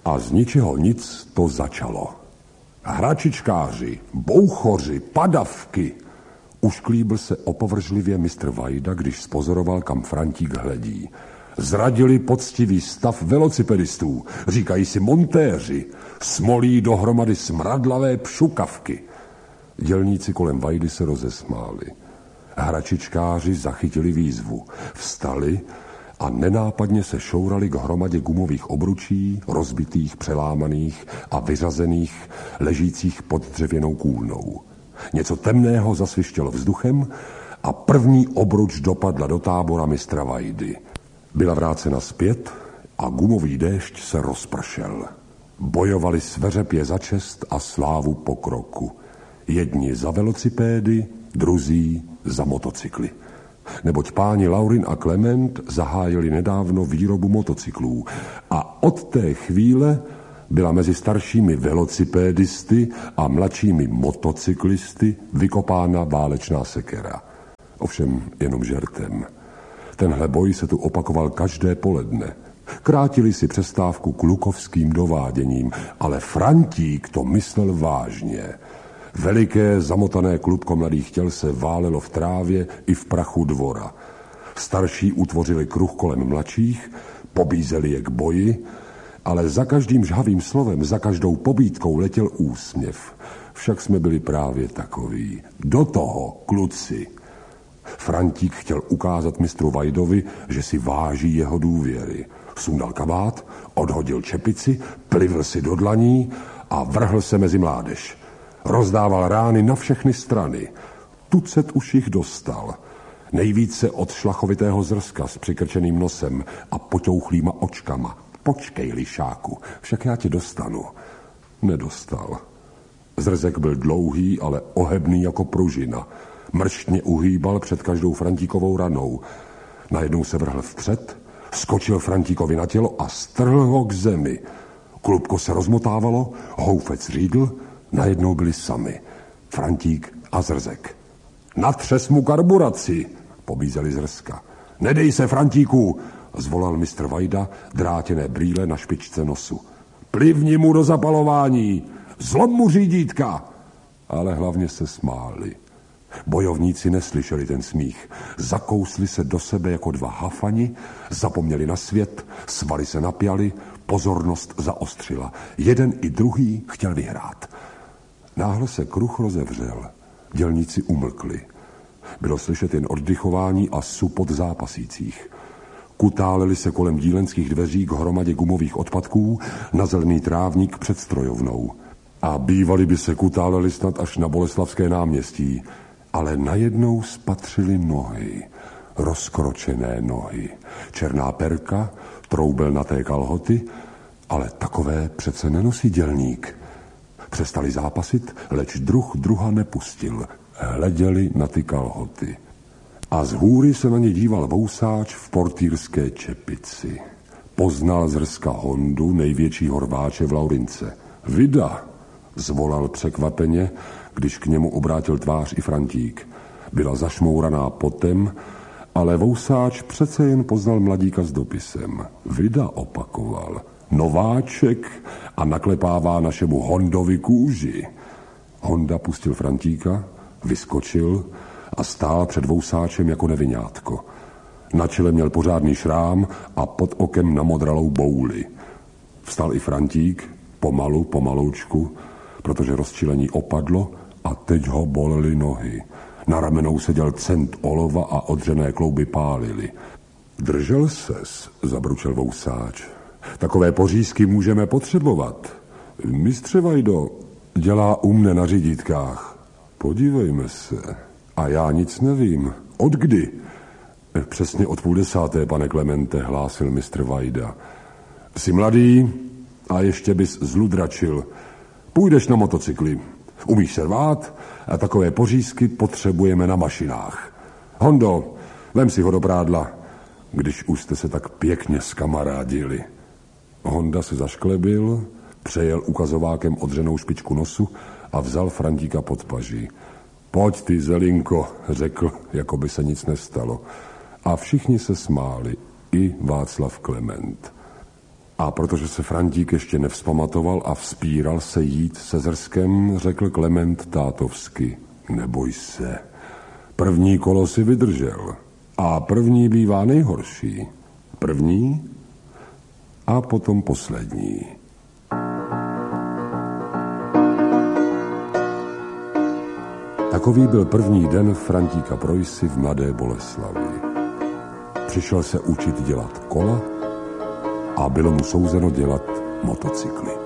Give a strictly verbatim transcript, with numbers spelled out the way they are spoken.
A z ničeho nic to začalo. Hračičkáři, bouchoři, padavky. Ušklíbil se opovržlivě mistr Vajda, když spozoroval, kam Frantík hledí. Zradili poctivý stav velocipedistů, říkají si montéři, smolí dohromady smradlavé pšukavky. Dělníci kolem Vajdy se rozesmáli. Hračičkáři zachytili výzvu, vstali a nenápadně se šourali k hromadě gumových obručí, rozbitých, přelámaných a vyřazených, ležících pod dřevěnou kůlnou. Něco temného zasvištělo vzduchem a první obruč dopadla do tábora mistra Vajdy. Byla vrácena zpět a gumový déšť se rozpršel. Bojovali sveřepě za čest a slávu pokroku. Jedni za velocipédy, druzí za motocykly. Neboť páni Laurin a Klement zahájili nedávno výrobu motocyklů a od té chvíle byla mezi staršími velocipédisty a mladšími motocyklisty vykopána válečná sekera. Ovšem jenom žertem. Tenhle boj se tu opakoval každé poledne. Krátili si přestávku klukovským dováděním, ale Frantík to myslel vážně. Veliké zamotané klubko mladých těl se válelo v trávě i v prachu dvora. Starší utvořili kruh kolem mladších, pobízeli je k boji, ale za každým žhavým slovem, za každou pobídkou letěl úsměv. Však jsme byli právě takoví. Do toho, kluci. Frantík chtěl ukázat mistru Vajdovi, že si váží jeho důvěry. Sundal kabát, odhodil čepici, plivl si do dlaní a vrhl se mezi mládež. Rozdával rány na všechny strany. Tucet už jich dostal. Nejvíce od šlachovitého zrska s přikrčeným nosem a poťouchlýma očkama. Počkej, lišáku, však já tě dostanu. Nedostal. Zrzek byl dlouhý, ale ohebný jako pružina. Mrštně uhýbal před každou Frantíkovou ranou. Najednou se vrhl vpřed, skočil Frantíkovi na tělo a strhl ho k zemi. Klubko se rozmotávalo, houfec řídl, najednou byli sami. Frantík a Zrzek. Natřes mu karburaci, pobízeli Zrska. Nedej se, Frantíku, zvolal mistr Vajda, drátěné brýle na špičce nosu. Plivni mu do zapalování, zlom mu řídítka. Ale hlavně se smáli. Bojovníci neslyšeli ten smích. Zakousli se do sebe jako dva hafani, zapomněli na svět, svaly se napjali, pozornost zaostřila. Jeden i druhý chtěl vyhrát. Náhle se kruh rozevřel. Dělníci umlkli. Bylo slyšet jen oddychování a supot zápasících. Kutáleli se kolem dílenských dveří k hromadě gumových odpadků na zelený trávník před strojovnou. A bývali by se kutáleli snad až na Boleslavské náměstí. Ale najednou spatřili nohy, rozkročené nohy. Černá perka, troubelnaté kalhoty, ale takové přece nenosí dělník. Přestali zápasit, leč druh druha nepustil. Hleděli na ty kalhoty. A z hůry se na ně díval vousáč v portýrské čepici. Poznal Zrska Hondu, největšího rváče v Laurince. Vida, zvolal překvapeně, když k němu obrátil tvář i Frantík. Byla zašmouraná potem, ale vousáč přece jen poznal mladíka s dopisem. Vida, opakoval. Nováček a naklepává našemu Hondovi kůži. Honda pustil Frantíka, vyskočil a stál před vousáčem jako neviňátko. Na čele měl pořádný šrám a pod okem namodralou bouli. Vstal i Frantík, pomalu, pomaloučku, protože rozčilení opadlo a teď ho bolely nohy. Na ramenou seděl cent olova a odřené klouby pálily. Držel ses, zabručel vousáč. Takové pořízky můžeme potřebovat. Mistře Vajdo, dělá u mne na řídítkách. Podívejme se. A já nic nevím. Od kdy? Přesně od půl desáté, pane Klemente, hlásil mistr Vajda. Jsi mladý a ještě bys zludračil. Půjdeš na motocykli. Umíš se rvát a takové pořízky potřebujeme na mašinách. Hondo, vem si ho do prádla, když už jste se tak pěkně skamarádili. Honda se zašklebil, přejel ukazovákem odřenou špičku nosu a vzal Frantíka pod paží. Pojď ty, Zelinko, řekl, jako by se nic nestalo. A všichni se smáli, i Václav Klement. A protože se Frantík ještě nevzpamatoval a vzpíral se jít se Zrskem, řekl Klement tátovsky: neboj se, první kolo si vydržel a první bývá nejhorší. První a potom poslední. Takový byl první den Frantíka Projsy v Mladé Boleslavi. Přišel se učit dělat kola a bylo mu souzeno dělat motocykly.